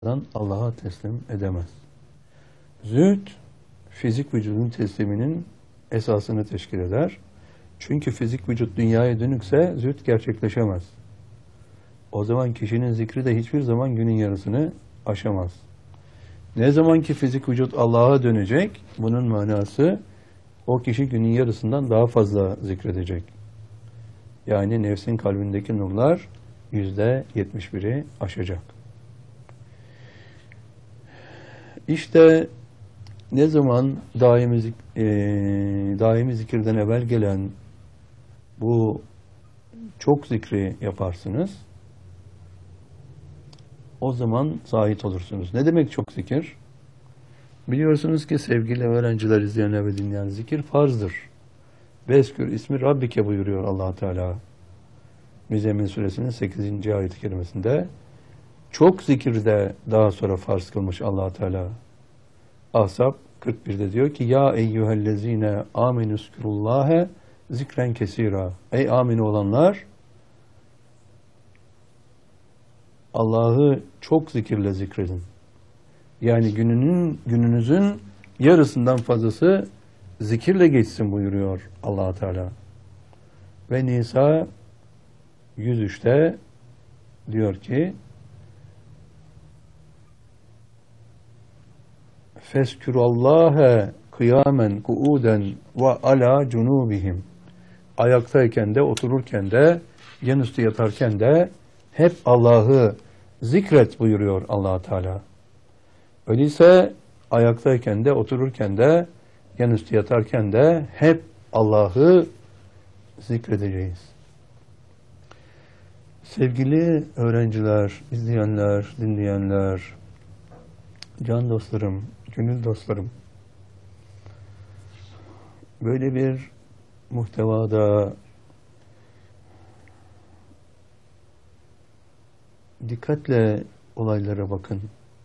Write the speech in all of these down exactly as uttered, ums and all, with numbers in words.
Allah'a teslim edemez. Zühd, fizik vücudun tesliminin esasını teşkil eder. Çünkü fizik vücut dünyaya dönükse zühd gerçekleşemez. O zaman kişinin zikri de hiçbir zaman günün yarısını aşamaz. Ne zaman ki fizik vücut Allah'a dönecek, bunun manası o kişi günün yarısından daha fazla zikredecek. Yani nefsin kalbindeki nurlar yüzde yetmiş biri aşacak. İşte ne zaman daimi, e, daimi zikirden evvel gelen bu çok zikri yaparsınız, o zaman zahit olursunuz. Ne demek çok zikir? Biliyorsunuz ki sevgili öğrenciler, izleyenler ve dinleyen, zikir farzdır. Vezkür ismi Rabbike buyuruyor Allah Teala. Müzzemmil Suresinin sekizinci ayet-i kerimesinde. Çok zikirde daha sonra farz kılmış Allah Teala. Ahzab kırk birde diyor ki: Ya eyyühellezine amenüskürullâhe zikren kesira. Ey amin olanlar, Allah'ı çok zikirle zikredin. Yani gününün gününüzün yarısından fazlası zikirle geçsin buyuruyor Allah Teala. Ve Nisa yüz üçte diyor ki: Feskürallâhe kıyamen kuuden ve ala cunubihim. Ayaktayken de, otururken de, yanüstü yatarken de hep Allah'ı zikret buyuruyor Allah Teala. Öyleyse ayaktayken de, otururken de, yanüstü yatarken de hep Allah'ı zikredeceğiz. Sevgili öğrenciler, izleyenler, dinleyenler, can dostlarım, gönül dostlarım, böyle bir muhtevada dikkatle olaylara bakın.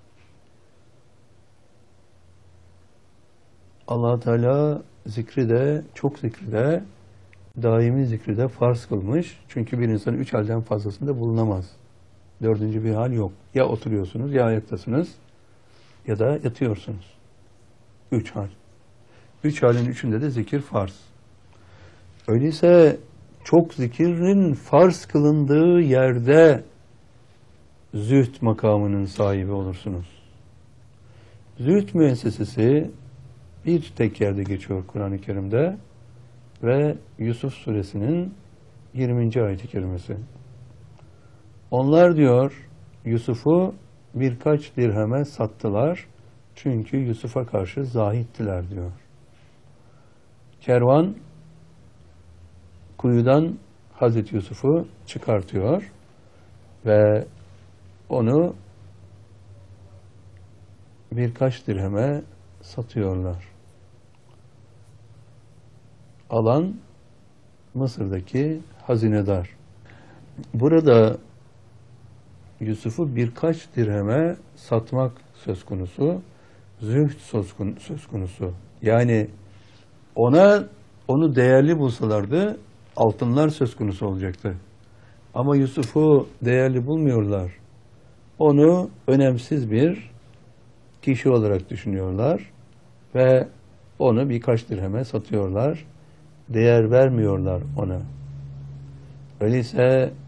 Allah Teala zikri de, çok zikri de, daimi zikri de farz kılmış. Çünkü bir insanın üç halden fazlasında bulunamaz. Dördüncü bir hal yok. Ya oturuyorsunuz, ya ayaktasınız, ya da yatıyorsunuz. Üç hal. Üç halin üçünde de zikir farz. Öyleyse çok zikirin farz kılındığı yerde zühd makamının sahibi olursunuz. Zühd müessesesi bir tek yerde geçiyor Kur'an-ı Kerim'de ve Yusuf Suresinin yirminci ayet-i kerimesi. Onlar diyor Yusuf'u birkaç dirheme sattılar çünkü Yusuf'a karşı zahittiler diyor. Kervan kuyudan Hazreti Yusuf'u çıkartıyor ve onu birkaç dirheme satıyorlar. Alan Mısır'daki hazinedar. Burada Yusuf'u birkaç dirheme satmak söz konusu, zühd söz konusu. Yani ona onu değerli bulsalardı altınlar söz konusu olacaktı. Ama Yusuf'u değerli bulmuyorlar. Onu önemsiz bir kişi olarak düşünüyorlar ve onu birkaç dirheme satıyorlar. Değer vermiyorlar ona. Öyleyse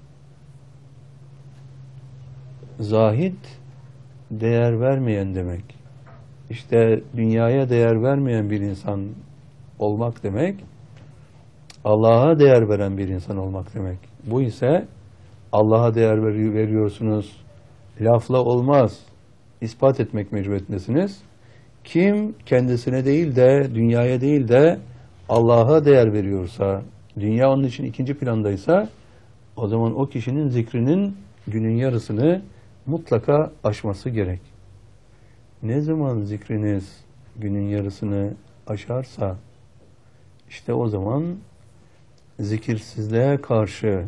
zahid değer vermeyen demek. İşte dünyaya değer vermeyen bir insan olmak demek, Allah'a değer veren bir insan olmak demek. Bu ise Allah'a değer veriyorsunuz, lafla olmaz, ispat etmek mecburiyetindesiniz. Kim kendisine değil de, dünyaya değil de Allah'a değer veriyorsa, dünya onun için ikinci plandaysa, o zaman o kişinin zikrinin günün yarısını mutlaka aşması gerek. Ne zaman zikriniz günün yarısını aşarsa, işte o zaman zikirsizliğe karşı,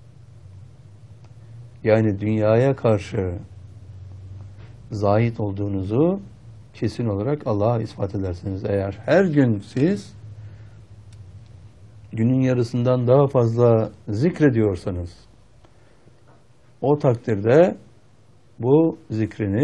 yani dünyaya karşı zahit olduğunuzu kesin olarak Allah'a ispat edersiniz. Eğer her gün siz günün yarısından daha fazla zikrediyorsanız, o takdirde bu zikrini